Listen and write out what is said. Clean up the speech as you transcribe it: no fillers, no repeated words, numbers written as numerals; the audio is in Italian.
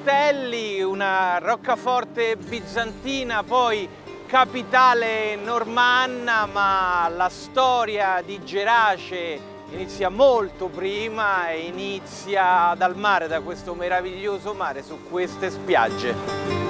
Castelli, una roccaforte bizantina, poi capitale normanna, ma la storia di Gerace inizia molto prima e inizia dal mare, da questo meraviglioso mare, su queste spiagge.